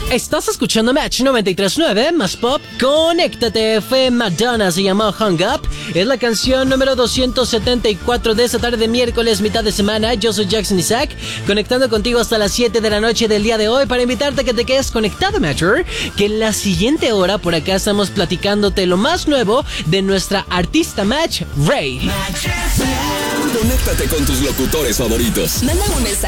Estás escuchando Match 93.9 más pop. Conéctate, fue Madonna, se llamó Hung Up. Es la canción número 274 de esta tarde de miércoles, mitad de semana. Yo soy Jackson Isaac, conectando contigo hasta las 7 de la noche del día de hoy para invitarte a que te quedes conectado, Matcher, que en la siguiente hora por acá estamos platicándote lo más nuevo de nuestra artista Match, Ray. Conéctate con tus locutores favoritos. Manda un mensaje